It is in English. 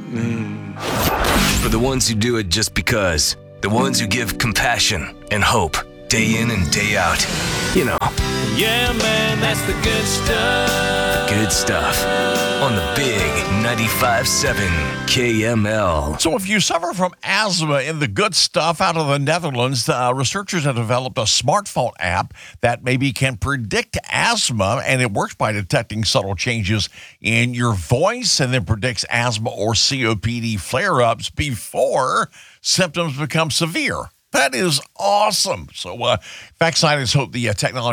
For the ones who do it just because. The ones who give compassion and hope day in and day out. You know. Yeah, man, that's the good stuff. The good stuff on the big 95.7 KML. So if you suffer from asthma, in the good stuff out of the Netherlands, researchers have developed a smartphone app that maybe can predict asthma, and it works by detecting subtle changes in your voice and then predicts asthma or COPD flare-ups before symptoms become severe. That is awesome. So, fact scientists hope the technology